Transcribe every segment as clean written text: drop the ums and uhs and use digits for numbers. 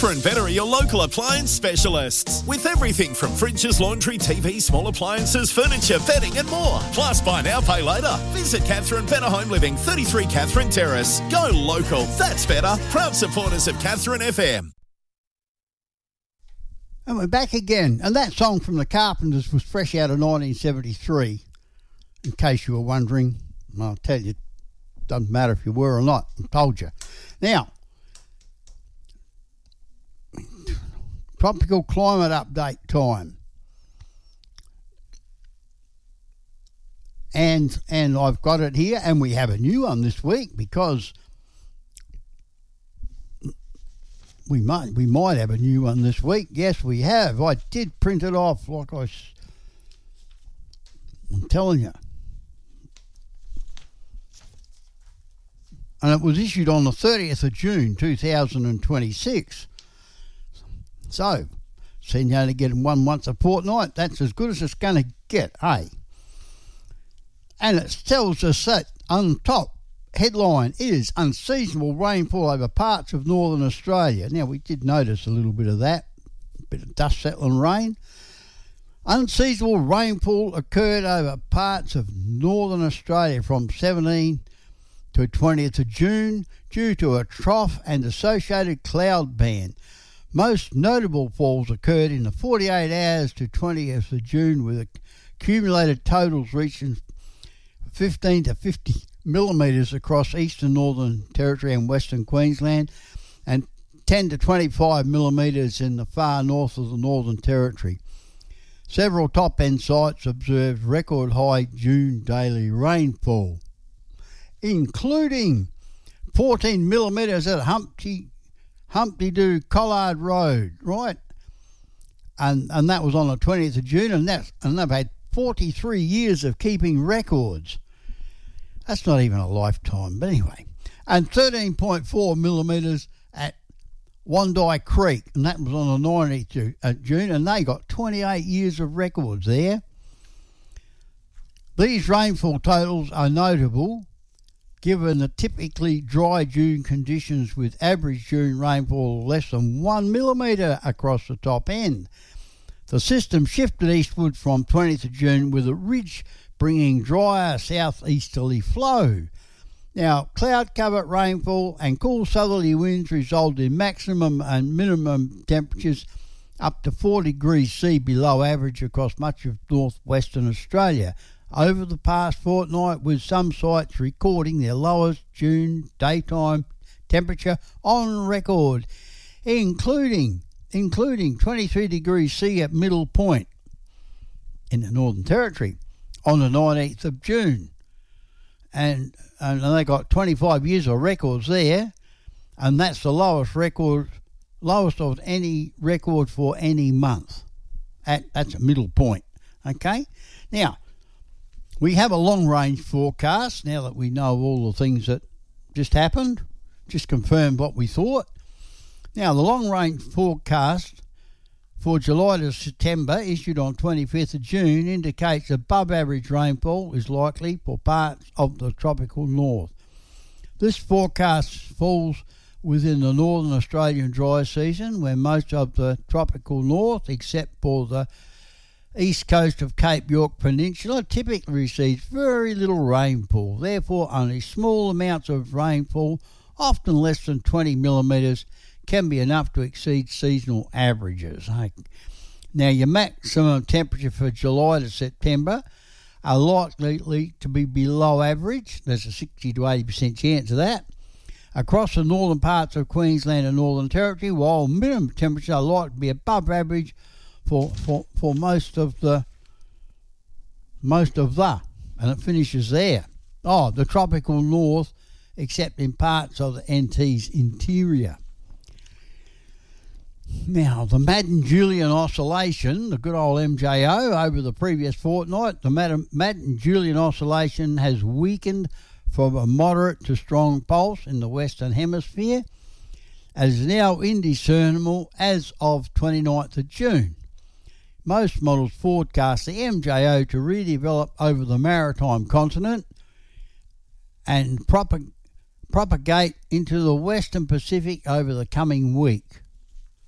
Catherine Better are your local appliance specialists. With everything from fridges, laundry, TV, small appliances, furniture, bedding and more. Plus, buy now, pay later. Visit Catherine Better Home Living, 33 Catherine Terrace. Go local. That's better. Proud supporters of Catherine FM. And we're back again. And that song from the Carpenters was fresh out of 1973. In case you were wondering, I'll tell you, doesn't matter if you were or not. I told you. Now, tropical climate update time. And I've got it here, and we have a new one this week because we might have a new one this week. Yes, we have. I did print it off like I'm telling you. And it was issued on the 30th of June 2026. So, seeing you only getting one once a fortnight, that's as good as it's going to get, hey? And it tells us that on top, headline is unseasonable rainfall over parts of northern Australia. Now, we did notice a little bit of that, a bit of dust settling rain. Unseasonable rainfall occurred over parts of northern Australia from 17 to 20th of June due to a trough and associated cloud band. Most notable falls occurred in the 48 hours to 20th of June with accumulated totals reaching 15 to 50 millimetres across eastern Northern Territory and Western Queensland and 10 to 25 millimetres in the far north of the Northern Territory. Several top-end sites observed record high June daily rainfall, including 14 millimetres at Humpty-Doo Collard Road, right? And that was on the 20th of June, and they've had 43 years of keeping records. That's not even a lifetime, but anyway. And 13.4 millimetres at Wandai Creek, and that was on the 19th of June, and they got 28 years of records there. These rainfall totals are notable given the typically dry June conditions with average June rainfall of less than 1 millimetre across the top end. The system shifted eastward from 20th of June with a ridge bringing drier southeasterly flow. Now, cloud-covered rainfall and cool southerly winds resulted in maximum and minimum temperatures up to 4 degrees C below average across much of northwestern Australia over the past fortnight, with some sites recording their lowest June daytime temperature on record, including 23 degrees C at Middle Point in the Northern Territory on the 19th of June. And they got 25 years of records there, and that's the lowest of any record for any month. That's a Middle Point, okay? Now, we have a long-range forecast now that we know all the things that just happened, just confirmed what we thought. Now, the long-range forecast for July to September, issued on 25th of June, indicates above-average rainfall is likely for parts of the tropical north. This forecast falls within the northern Australian dry season, where most of the tropical north, except for the east coast of Cape York Peninsula, typically receives very little rainfall. Therefore, only small amounts of rainfall, often less than 20 millimetres, can be enough to exceed seasonal averages. Now, your maximum temperature for July to September are likely to be below average. There's a 60 to 80% chance of that across the northern parts of Queensland and Northern Territory, while minimum temperatures are likely to be above average for most of the, and it finishes there. The tropical north, except in parts of the NT's interior. Now, the Madden-Julian Oscillation, the good old MJO, over the previous fortnight, the Madden-Julian Oscillation has weakened from a moderate to strong pulse in the Western Hemisphere, as is now indiscernible as of 29th of June. Most models forecast the MJO to redevelop over the maritime continent and propagate into the Western Pacific over the coming week.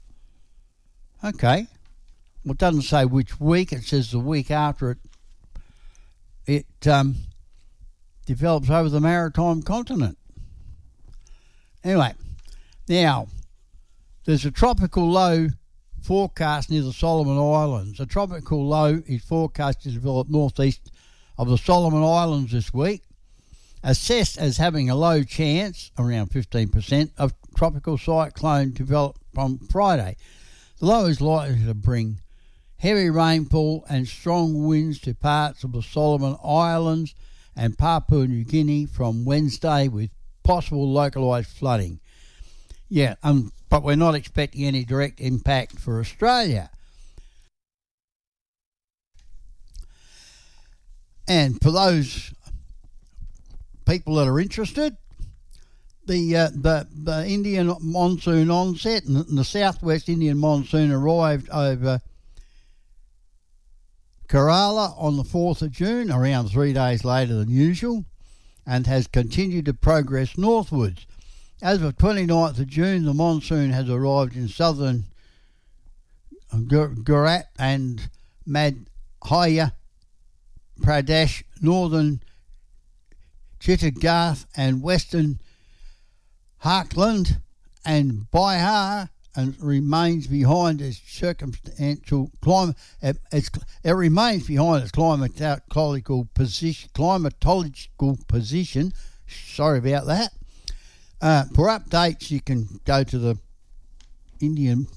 Okay. Well, it doesn't say which week. It says the week after it develops over the maritime continent. Anyway, now, there's a tropical low forecast near the Solomon Islands. A tropical low is forecast to develop northeast of the Solomon Islands this week, assessed as having a low chance, around 15%, of tropical cyclone develop from Friday. The low is likely to bring heavy rainfall and strong winds to parts of the Solomon Islands and Papua New Guinea from Wednesday, with possible localised flooding. Yeah, but we're not expecting any direct impact for Australia. And for those people that are interested, the Indian monsoon onset and the southwest Indian monsoon arrived over Kerala on the 4th of June, around 3 days later than usual, and has continued to progress northwards. As of 29th of June, the monsoon has arrived in southern Gujarat and Madhya Pradesh, northern Chittorgarh and western Jharkhand and Bihar, and remains behind its circumstantial climate. It remains behind its climatological position. Sorry about that. For updates, you can go to the Indian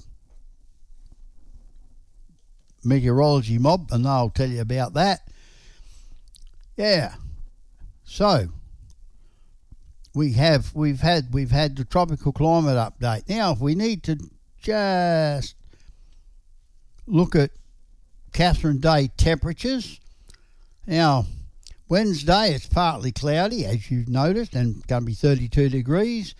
meteorology mob, and they'll tell you about that. Yeah. So we've had the tropical climate update. Now, if we need to just look at Catherine Day temperatures. Now, Wednesday it's partly cloudy, as you've noticed, and it's going to be 32 degrees.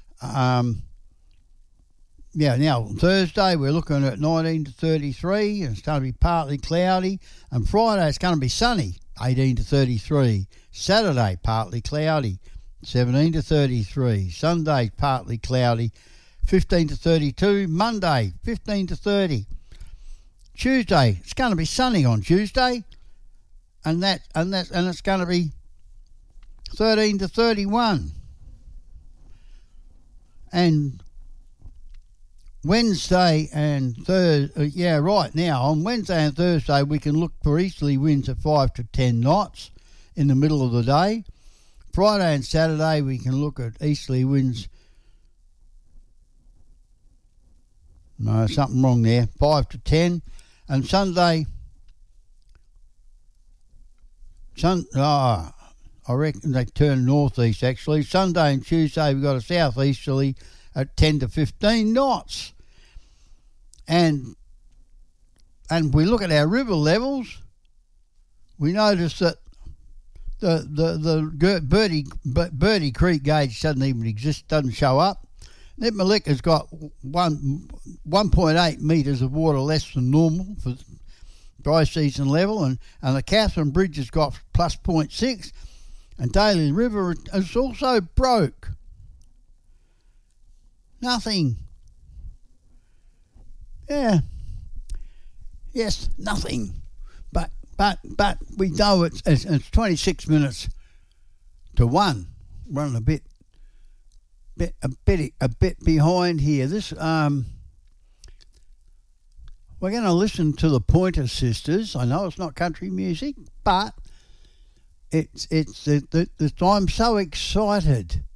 Now Thursday we're looking at 19 to 33, and it's going to be partly cloudy. And Friday it's going to be sunny, 18 to 33. Saturday partly cloudy, 17 to 33. Sunday partly cloudy, 15 to 32. Monday 15 to 30. Tuesday it's going to be sunny on Tuesday, and it's going to be 13 to 31. And Wednesday and Thursday, on Wednesday and Thursday we can look for easterly winds at 5 to 10 knots in the middle of the day. Friday and Saturday we can look at easterly winds. No, something wrong there. 5 to 10. And Sunday, I reckon they turn northeast actually. Sunday and Tuesday we've got a southeasterly at 10 to 15 knots. And we look at our river levels, we notice that the Birdie Creek gauge doesn't even exist, doesn't show up. Nipmuc has got 1.8 metres of water less than normal for dry season level, and the Catherine Bridge has got plus 0.6, and Daly River is also broke. Nothing. Yeah. Yes, nothing. But we know it's 26 minutes to 1. Running a bit behind here. This we're going to listen to the Pointer Sisters. I know it's not country music, but I'm so excited